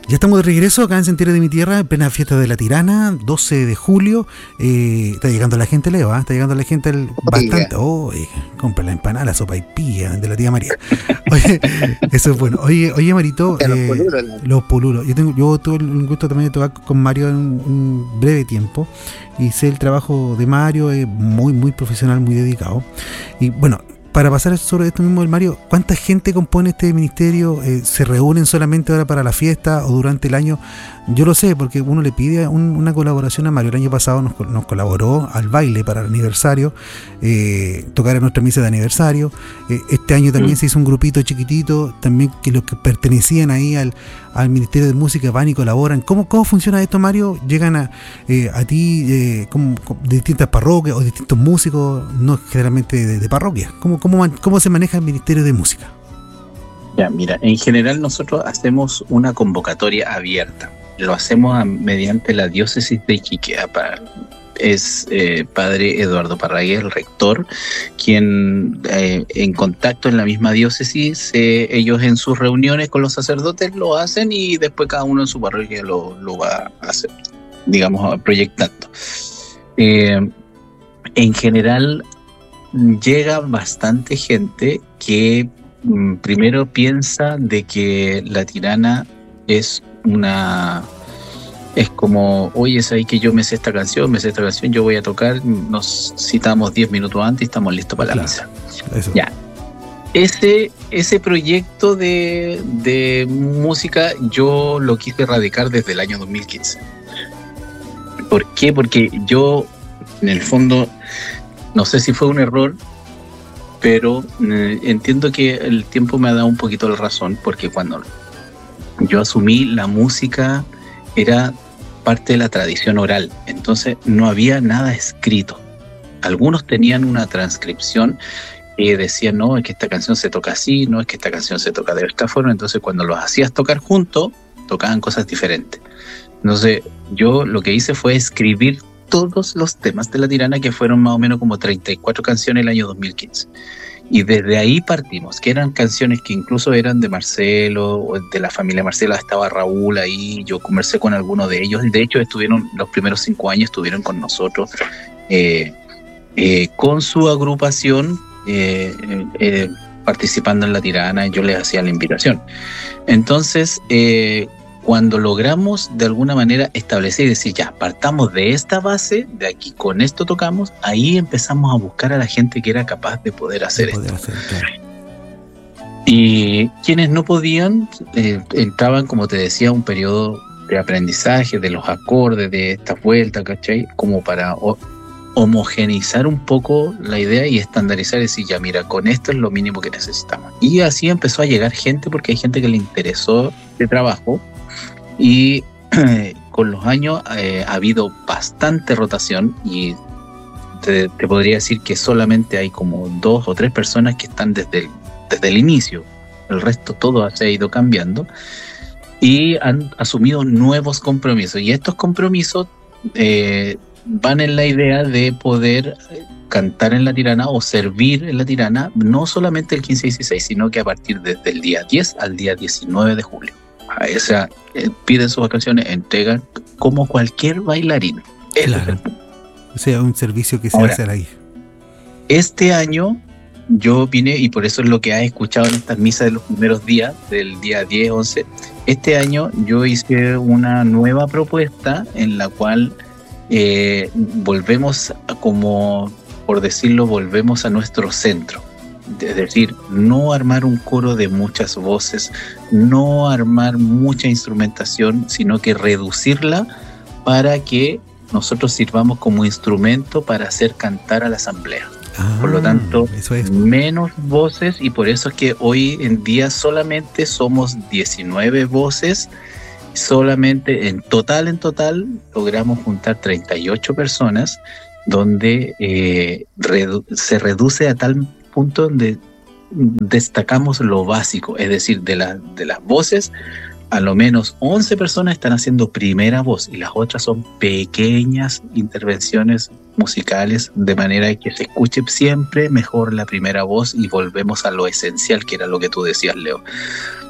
Ya estamos de regreso acá en Sentiero de mi Tierra, en plena fiesta de la Tirana, 12 de julio. Está llegando la gente, Leo, está llegando la gente bastante. Compra la empanada, la sopaipilla de la tía María. Oye, eso es bueno. Oye Marito, los polulos. Yo tuve el gusto también de tocar con Mario en un breve tiempo. Y sé el trabajo de Mario, es muy, muy profesional, muy dedicado. Y bueno, para pasar sobre esto mismo del Mario, ¿cuánta gente compone este ministerio? ¿Se reúnen solamente ahora para la fiesta o durante el año? Yo lo sé porque uno le pide una colaboración a Mario. El año pasado nos colaboró al baile para el aniversario, tocar en nuestra misa de aniversario. Este año también se hizo un grupito chiquitito, también que los que pertenecían ahí al Ministerio de Música van y colaboran. ¿Cómo funciona esto, Mario? ¿Llegan a ti de distintas parroquias o distintos músicos, no generalmente de parroquias? ¿Cómo se maneja el Ministerio de Música? Ya, mira, en general nosotros hacemos una convocatoria abierta. Lo hacemos mediante la diócesis de Iquique. Es padre Eduardo Parragués, el rector, quien en contacto en la misma diócesis, ellos en sus reuniones con los sacerdotes lo hacen y después cada uno en su parroquia lo va a hacer, digamos, proyectando. En general llega bastante gente que primero piensa de que la Tirana es como, oye, es ahí que yo me sé esta canción, yo voy a tocar, nos citamos 10 minutos antes y estamos listos para la misa. Eso. Ya. Ese proyecto de música yo lo quise erradicar desde el año 2015. ¿Por qué? Porque yo, en el fondo, no sé si fue un error, pero entiendo que el tiempo me ha dado un poquito la razón, porque cuando yo asumí la música era parte de la tradición oral, entonces no había nada escrito. Algunos tenían una transcripción y decían, no, es que esta canción se toca así, no, es que esta canción se toca de esta forma, entonces cuando los hacías tocar juntos, tocaban cosas diferentes. Entonces yo lo que hice fue escribir todos los temas de la Tirana, que fueron más o menos como 34 canciones el año 2015. Y desde ahí partimos, que eran canciones que incluso eran de Marcelo, o de la familia Marcela, estaba Raúl ahí, yo conversé con algunos de ellos, de hecho estuvieron los primeros 5 años, estuvieron con nosotros, con su agrupación, participando en la Tirana, yo les hacía la invitación. Entonces, cuando logramos de alguna manera establecer y decir, ya, partamos de esta base, de aquí con esto tocamos, ahí empezamos a buscar a la gente que era capaz de poder hacer esto. Claro. Y quienes no podían, entraban, como te decía, un periodo de aprendizaje de los acordes, de esta vuelta, ¿cachai? Como para homogeneizar un poco la idea y estandarizar y decir, ya, mira, con esto es lo mínimo que necesitamos. Y así empezó a llegar gente, porque hay gente que le interesó este trabajo. Y con los años ha habido bastante rotación y te podría decir que solamente hay como 2 o 3 personas que están desde el inicio. El resto todo se ha ido cambiando y han asumido nuevos compromisos. Y estos compromisos van en la idea de poder cantar en la Tirana o servir en la Tirana, no solamente el 15 y 16, sino que a partir desde el día 10 al día 19 de julio. O sea, piden sus vacaciones, entregan como cualquier bailarín. Claro. O sea, un servicio que se hace ahí. Este año yo vine, y por eso es lo que has escuchado en estas misas de los primeros días, del día 10, 11. Este año yo hice una nueva propuesta en la cual volvemos, como por decirlo, volvemos a nuestro centro. Es decir, no armar un coro de muchas voces, no armar mucha instrumentación, sino que reducirla para que nosotros sirvamos como instrumento para hacer cantar a la asamblea. Por lo tanto, menos voces, y por eso es que hoy en día solamente somos 19 voces, solamente en total logramos juntar 38 personas, donde se reduce a tal punto donde destacamos lo básico, es decir, de las voces, a lo menos 11 personas están haciendo primera voz y las otras son pequeñas intervenciones musicales, de manera que se escuche siempre mejor la primera voz y volvemos a lo esencial, que era lo que tú decías, Leo.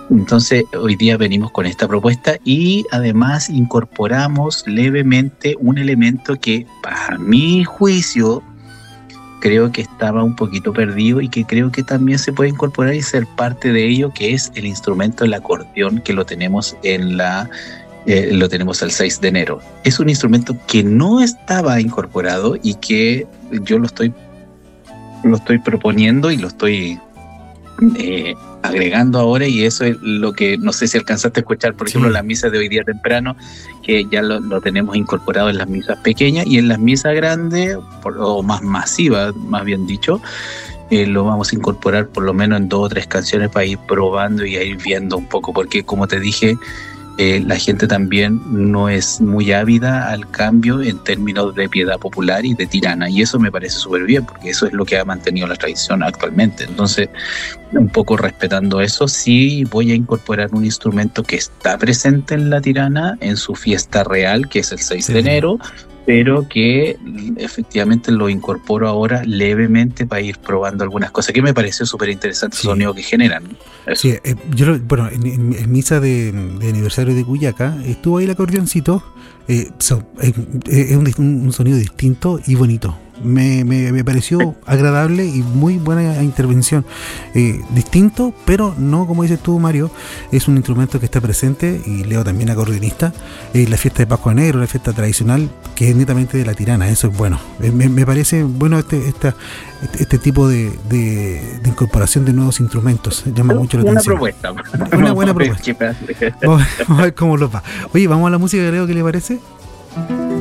Entonces, hoy día venimos con esta propuesta y además incorporamos levemente un elemento que, a mi juicio, creo que estaba un poquito perdido y que creo que también se puede incorporar y ser parte de ello, que es el instrumento del acordeón, que lo tenemos lo tenemos el 6 de enero. Es un instrumento que no estaba incorporado y que yo lo estoy proponiendo y lo estoy agregando ahora, y eso es lo que no sé si alcanzaste a escuchar, por ejemplo, las misas de hoy día temprano, que ya lo tenemos incorporado en las misas pequeñas, y en las misas grandes o más masivas, más bien dicho, lo vamos a incorporar por lo menos en 2 o 3 canciones para ir probando y ir viendo un poco, porque como te dije, la gente también no es muy ávida al cambio en términos de piedad popular y de tirana, y eso me parece súper bien, porque eso es lo que ha mantenido la tradición actualmente. Entonces, un poco respetando eso, sí voy a incorporar un instrumento que está presente en la tirana en su fiesta real, que es el 6 de enero, pero que efectivamente lo incorporo ahora levemente para ir probando algunas cosas, que me pareció súper interesante el sonido que generan. Eso. Sí, en misa de aniversario de Cuyaca estuvo ahí el acordeoncito, es un sonido distinto y bonito. Me pareció agradable y muy buena intervención. Distinto, pero no como dices tú, Mario, es un instrumento que está presente, y Leo también acordeonista, la fiesta de Pascua Negro, la fiesta tradicional, que es netamente de la tirana. Eso es bueno. Me parece bueno este tipo de incorporación de nuevos instrumentos. Llama mucho la atención. Una buena propuesta. Vamos a ver cómo lo va. Oye, vamos a la música, Leo, ¿qué le parece?